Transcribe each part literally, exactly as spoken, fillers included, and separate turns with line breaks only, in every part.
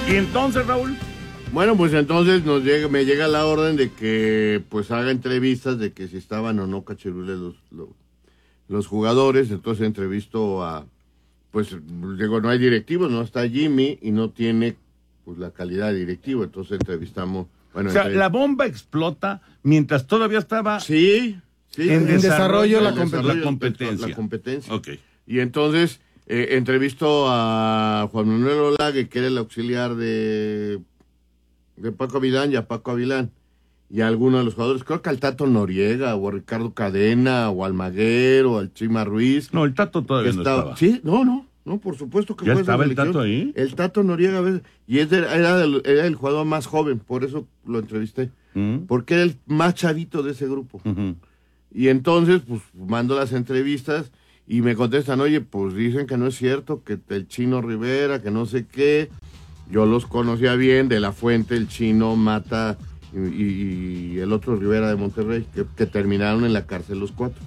¿Y entonces, Raúl?
Bueno, pues entonces nos llega, me llega la orden de que pues haga entrevistas de que si estaban o no cachirules los, los, los jugadores. Entonces entrevisto a, pues digo, no hay directivos, no está Jimmy y no tiene pues la calidad de directivo. Entonces entrevistamos. Bueno,
o sea,
entre...
la bomba explota mientras todavía estaba
sí, sí,
en,
en
desarrollo,
desarrollo,
la,
en
comp
desarrollo
la competencia.
La competencia.
Okay.
Y entonces eh, entrevisto a Juan Manuel Olague, que era el auxiliar de... de Paco Avilán y a Paco Avilán y a algunos de los jugadores, creo que al Tato Noriega o a Ricardo Cadena o al Maguero o al Chima Ruiz.
No, el Tato todavía no
estaba,
estaba.
Sí, no, no, no, por supuesto que
¿Ya
fue
estaba
esa
el Tato ahí?
El Tato Noriega, y ese era, era, el, era el jugador más joven, por eso lo entrevisté, ¿Mm? Porque era el más chavito de ese grupo. Uh-huh. Y entonces, pues, mando las entrevistas y me contestan, oye, pues dicen que no es cierto, que el Chino Rivera, que no sé qué. Yo los conocía bien, de La Fuente, el Chino, Mata y, y, y el otro Rivera de Monterrey, que, que terminaron en la cárcel los cuatro.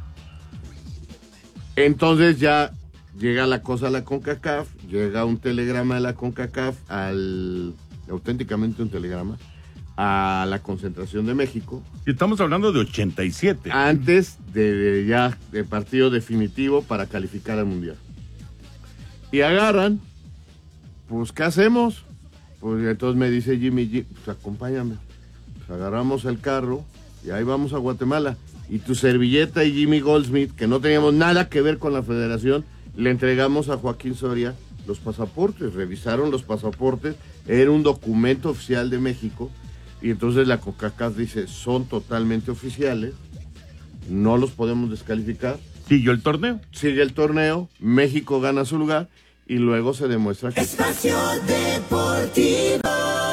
Entonces ya llega la cosa a la CONCACAF, llega un telegrama de la CONCACAF, al auténticamente un telegrama, a la concentración de México.
Estamos hablando de ochenta y siete.
Antes de, de ya de partido definitivo para calificar al Mundial. Y agarran, pues, ¿qué hacemos? Pues entonces me dice Jimmy, Jimmy pues acompáñame. Pues agarramos el carro y ahí vamos a Guatemala. Y tu servilleta y Jimmy Goldsmith, que no teníamos nada que ver con la federación, le entregamos a Joaquín Soria los pasaportes. Revisaron los pasaportes, era un documento oficial de México. Y entonces la CONCACAF dice, son totalmente oficiales, no los podemos descalificar.
¿Siguió el torneo?
Sigue el torneo, México gana su lugar. Y luego se demuestra que...
Espacio Deportivo.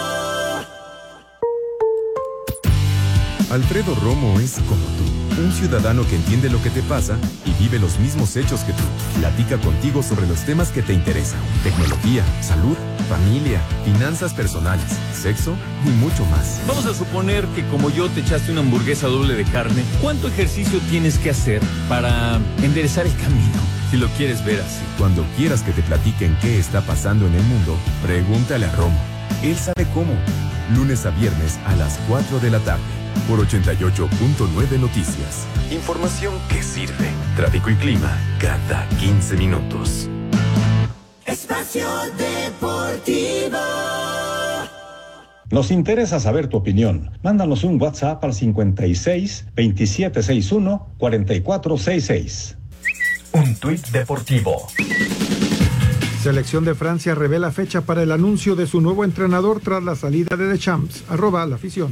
Alfredo Romo es como tú, un ciudadano que entiende lo que te pasa y vive los mismos hechos que tú. Platica contigo sobre los temas que te interesan: tecnología, salud, familia, finanzas personales, sexo y mucho más.
Vamos a suponer que como yo te echaste una hamburguesa doble de carne. ¿Cuánto ejercicio tienes que hacer para enderezar el camino? Si lo quieres ver así.
Cuando quieras que te platiquen qué está pasando en el mundo, pregúntale a Romo. Él sabe cómo. Lunes a viernes a las cuatro de la tarde. Por ochenta y ocho punto nueve Noticias. Información que sirve. Tráfico y clima cada quince minutos.
Espacio Deportivo.
Nos interesa saber tu opinión. Mándanos un WhatsApp al cincuenta y seis, veintisiete sesenta y uno, cuarenta y cuatro sesenta y seis.
Un tuit deportivo.
Selección de Francia revela fecha para el anuncio de su nuevo entrenador tras la salida de Deschamps. Arroba la afición.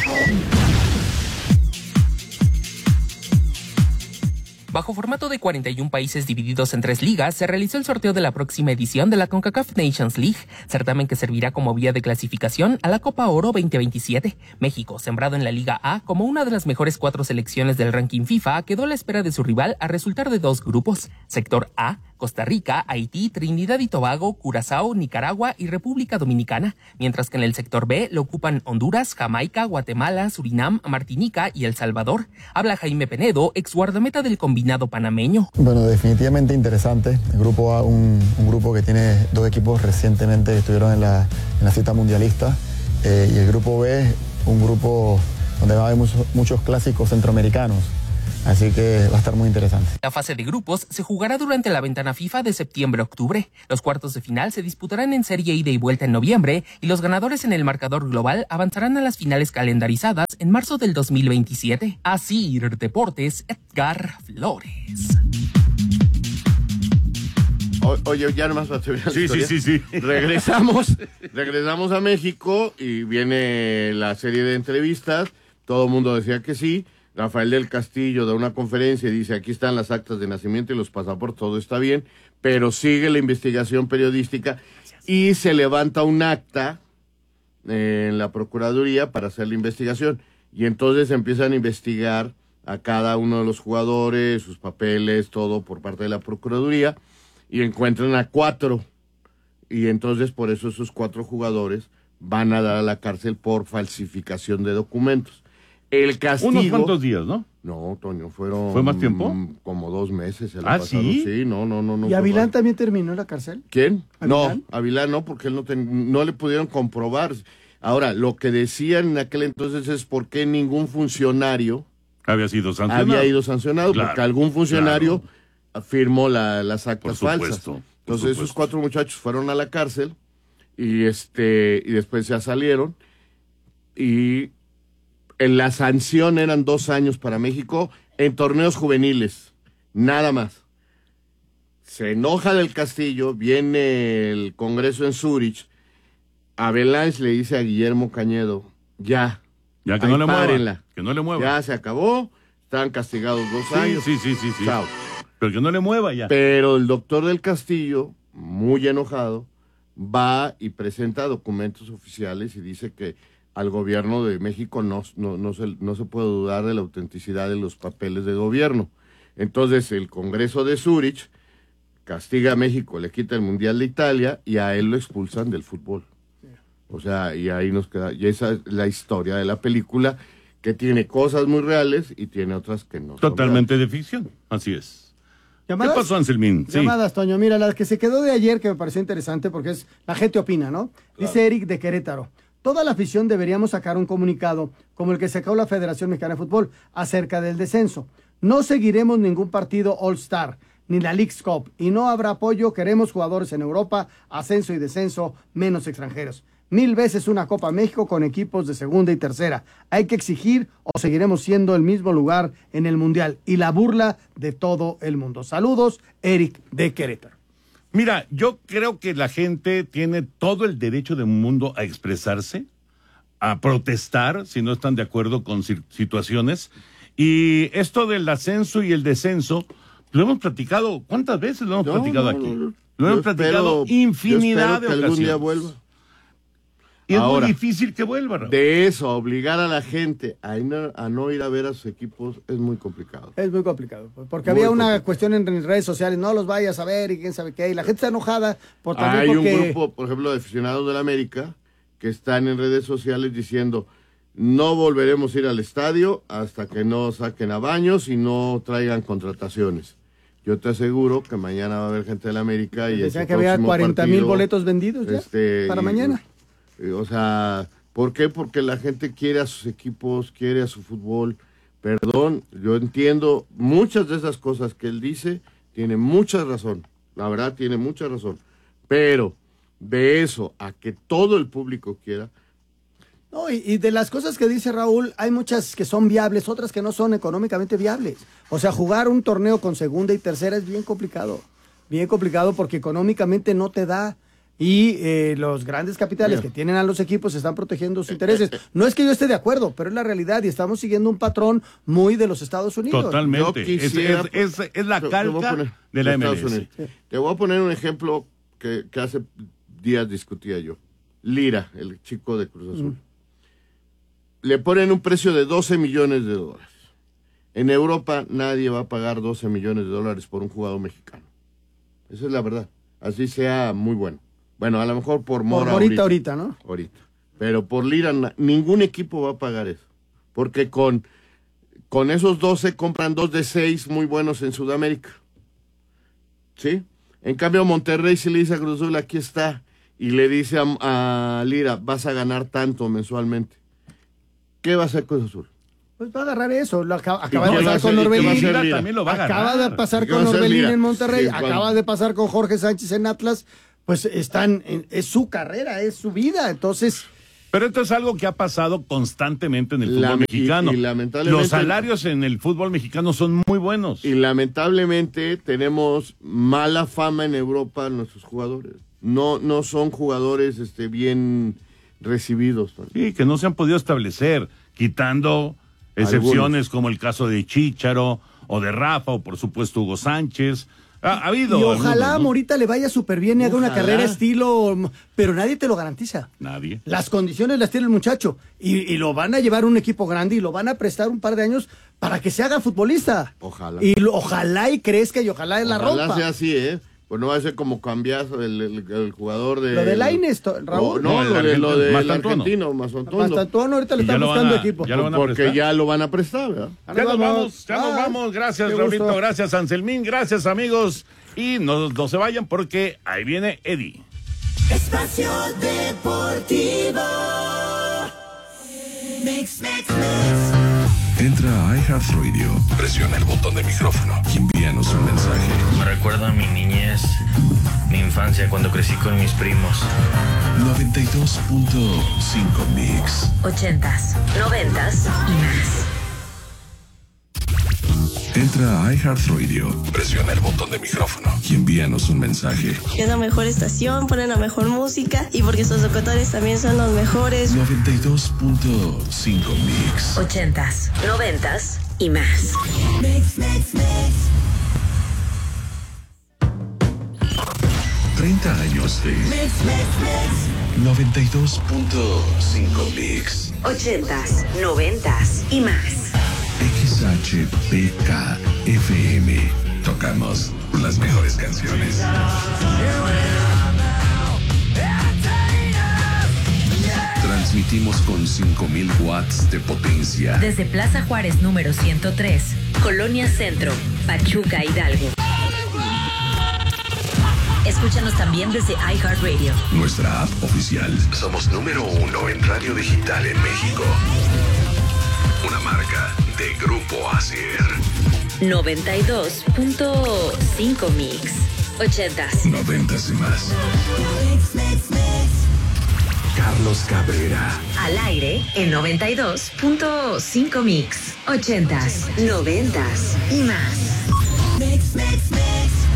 Bajo formato de cuarenta y un países divididos en tres ligas, se realizó el sorteo de la próxima edición de la CONCACAF Nations League, certamen que servirá como vía de clasificación a la Copa Oro veinte veintisiete. México, sembrado en la Liga A como una de las mejores cuatro selecciones del ranking FIFA, quedó a la espera de su rival a resultar de dos grupos. Sector A, Costa Rica, Haití, Trinidad y Tobago, Curazao, Nicaragua y República Dominicana, mientras que en el sector B lo ocupan Honduras, Jamaica, Guatemala, Surinam, Martinica y El Salvador. Habla Jaime Penedo, ex guardameta del combinado panameño.
Bueno, definitivamente interesante. El grupo A, un, un grupo que tiene dos equipos recientemente que estuvieron en la, en la cita mundialista, eh, y el grupo B, un grupo donde va a haber muchos, muchos clásicos centroamericanos. Así que va a estar muy interesante.
La fase de grupos se jugará durante la ventana FIFA de septiembre a octubre. Los cuartos de final se disputarán en serie ida y vuelta en noviembre y los ganadores en el marcador global avanzarán a las finales calendarizadas en marzo del dos mil veintisiete. Así, Deportes, Edgar Flores.
O, oye, ya nomás para terminar.
Sí, sí, sí, sí.
Regresamos, regresamos a México y viene la serie de entrevistas. Todo el mundo decía que sí. Rafael del Castillo da una conferencia y dice, aquí están las actas de nacimiento y los pasaportes, todo está bien, pero sigue la investigación periodística y se levanta un acta en la Procuraduría para hacer la investigación. Y entonces empiezan a investigar a cada uno de los jugadores, sus papeles, todo por parte de la Procuraduría, y encuentran a cuatro. Y entonces por eso esos cuatro jugadores van a dar a la cárcel por falsificación de documentos. El castigo...
Unos cuantos días, ¿no?
No, Toño, fueron...
¿Fue más tiempo?
mm, Como dos meses. Se lo
¿Ah,
pasaron.
sí?
Sí, no, no, no. no
¿Y
fue
Avilán
mal.
también terminó en la cárcel?
¿Quién?
¿Avilán?
No, Avilán no, porque él no, ten- no le pudieron comprobar. Ahora, lo que decían en aquel entonces es por qué ningún funcionario
Había sido sancionado.
había ido sancionado,
Claro,
porque algún funcionario
claro.
firmó la- las actas
Por
falsas.
supuesto, por
Entonces esos
supuesto.
cuatro muchachos fueron a la cárcel y este y después ya salieron y en la sanción eran dos años para México en torneos juveniles, nada más. Se enoja del Castillo, viene el Congreso en Zúrich, Avalanche le dice a Guillermo Cañedo, ya,
Ya que
ahí
no le mueva.
párenla.
Que no le mueva.
Ya se acabó, están castigados dos
Sí,
años.
sí, sí, sí, sí.
Chao.
Pero que no le mueva ya.
Pero el doctor del Castillo, muy enojado, va y presenta documentos oficiales y dice que al gobierno de México no, no, no, se, no se puede dudar de la autenticidad de los papeles de gobierno. Entonces el Congreso de Zúrich castiga a México, le quita el Mundial de Italia y a él lo expulsan del fútbol. O sea, y ahí nos queda, y esa es la historia de la película, que tiene cosas muy reales y tiene otras que no.
Totalmente de ficción. Así es.
¿Llamadas?
¿Qué pasó, Anselmín? Sí.
Llamadas, Toño. Mira, la que se quedó de ayer, que me pareció interesante, porque es la gente opina, ¿no? Dice Eric de Querétaro. Toda la afición deberíamos sacar un comunicado, como el que sacó la Federación Mexicana de Fútbol, acerca del descenso. No seguiremos ningún partido All-Star, ni la Leagues Cup, y no habrá apoyo. Queremos jugadores en Europa, ascenso y descenso, menos extranjeros. Mil veces una Copa México con equipos de segunda y tercera. Hay que exigir o seguiremos siendo el mismo lugar en el Mundial y la burla de todo el mundo. Saludos, Eric de Querétaro.
Mira, yo creo que la gente tiene todo el derecho del mundo a expresarse, a protestar si no están de acuerdo con si- situaciones. Y esto del ascenso y el descenso, lo hemos platicado, ¿cuántas veces lo hemos
No,
platicado
no,
aquí?
no, no.
Lo
Yo
hemos platicado
espero- yo
infinidad
espero
de
que algún día
ocasiones.
vuelva.
Y es
Ahora,
muy difícil que vuelva, Raúl.
De eso, obligar a la gente a, no, a no ir a ver a sus equipos es muy complicado.
Es muy complicado, porque
Muy
había una
complicado.
cuestión en, en redes sociales, no los vayas a ver y quién sabe qué, y la gente está enojada por también
Hay
porque...
un grupo, por ejemplo, de aficionados de la América que están en redes sociales diciendo no volveremos a ir al estadio hasta que no saquen a Baños y no traigan contrataciones. Yo te aseguro que mañana va a haber gente de la América y
Decía
en su
que había
próximo
cuarenta mil
partido,
boletos vendidos ya
este,
para
y-
mañana.
y, o sea, ¿por qué? Porque la gente quiere a sus equipos, quiere a su fútbol. Perdón, yo entiendo muchas de esas cosas que él dice, tiene mucha razón, la verdad tiene mucha razón, pero de eso a que todo el público quiera,
No, y, y de las cosas que dice Raúl, hay muchas que son viables, otras que no son económicamente viables. O sea, jugar un torneo con segunda y tercera es bien complicado. Bien complicado porque económicamente no te da. Y eh, los grandes capitales
Mira.
que tienen a los equipos están protegiendo sus intereses. No es que yo esté de acuerdo, pero es la realidad y estamos siguiendo un patrón muy de los Estados Unidos.
Totalmente.
Yo
Es,
quisiera-
es- es- es la
Te- te voy a
calca
poner-
de la
Estados
M L S.
Unidos. Te voy a poner un ejemplo que, que hace días discutía yo. Lira, el chico de Cruz Azul. Le ponen un precio de doce millones de dólares. En Europa nadie va a pagar doce millones de dólares por un jugador mexicano. Esa es la verdad. Así sea muy bueno. Bueno, a lo mejor por
Por
Mora
ahorita, ahorita, ¿no?
ahorita. Pero por Lira na- ningún equipo va a pagar eso. Porque con, con esos doce compran dos de seis muy buenos en Sudamérica. ¿Sí? En cambio Monterrey si le dice a Cruz Azul, aquí está, y le dice a, a Lira, vas a ganar tanto mensualmente. ¿Qué va a hacer Cruz Azul?
Pues va a agarrar eso. Lo acaba, acaba
qué
de
va a
pasar con
hacer- y qué va a
Orbelín.
hacer Lira?
También lo va a
Acaba
ganar.
de pasar
¿Y qué
con
va a hacer
Orbelín
Lira?
en Monterrey.
Sí, cuando-
acaba de pasar con Jorge Sánchez en Atlas. Pues están, en- es su carrera, es su vida. Entonces,
Pero esto es algo que ha pasado constantemente en el fútbol
Lame-
mexicano.
y- y lamentablemente-
Los salarios en el fútbol mexicano son muy buenos.
Y lamentablemente tenemos mala fama en Europa nuestros jugadores. No, no son jugadores este, bien recibidos.
Sí, que no se han podido establecer, quitando excepciones
Algunos.
como el caso de Chícharo o de Rafa o por supuesto Hugo Sánchez. Ha, ha habido
y ojalá
algunos,
a
¿no?
Morita le vaya súper bien y haga una
Ojalá.
carrera estilo, pero nadie te lo garantiza.
Nadie.
Las condiciones las tiene el muchacho y, y lo van a llevar a un equipo grande y lo van a prestar un par de años para que se haga futbolista.
Ojalá.
Y lo- ojalá y crezca y ojalá es la
Ojalá
rompa.
sea así, ¿eh? pues no va a ser como cambiazo el, el, el jugador de...
Lo de Lainez, Raúl.
No, no,
No,
lo,
el
de, lo del
Mastantuono.
argentino, Mazantuono.
Mastantuono ahorita le
Y ya
están
lo van
buscando
a-
equipo.
ya lo van a
Porque
prestar.
ya lo van a prestar, ¿verdad?
Ya nos
vamos.
vamos, ya nos
Bye.
vamos. Gracias,
Qué
Raulito.
gusto.
Gracias, Anselmín. Gracias, amigos. Y no, no se vayan porque ahí viene Eddie.
Espacio Deportivo. Mix, mix, mix.
Entra a iHeartRadio, presiona el botón de micrófono y envíanos un mensaje.
Me recuerda a mi niñez, mi infancia cuando crecí con mis primos.
noventa y dos punto cinco Mix.
Ochentas, noventas y más.
Entra a iHeartRadio, presiona el botón de micrófono y envíanos un mensaje.
Es la mejor estación, ponen la mejor música y porque sus locutores también son los mejores.
noventa y dos punto cinco Mix.
Ochentas, noventas y más.
Mix, mix, mix.
treinta años de
Mix, mix, mix.
noventa y dos punto cinco Mix.
Ochentas, noventas y más.
X H P K F M. Tocamos las mejores canciones. Transmitimos con cinco mil watts de potencia.
Desde Plaza Juárez número ciento tres, Colonia Centro, Pachuca, Hidalgo. Escúchanos también desde iHeartRadio.
Nuestra app oficial. Somos número uno en radio digital en México. Una marca de Grupo Asier.
noventa y dos punto cinco Mix. Ochentas.
Noventas y más.
Mix, mix, mix.
Carlos Cabrera.
Al aire en noventa y dos punto cinco Mix. Ochentas, noventas y más.
Mix, mix, mix.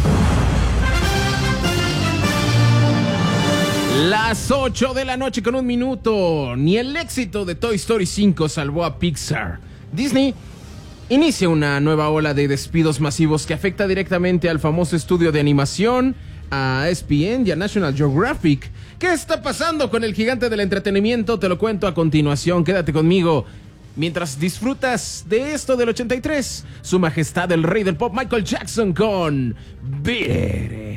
Las ocho de la noche con un minuto. Ni el éxito de Toy Story cinco salvó a Pixar. Disney inicia una nueva ola de despidos masivos que afecta directamente al famoso estudio de animación, a E S P N y a National Geographic. ¿Qué está pasando con el gigante del entretenimiento? Te lo cuento a continuación. Quédate conmigo mientras disfrutas de esto del ochenta y tres. Su majestad el rey del pop Michael Jackson con Beat It.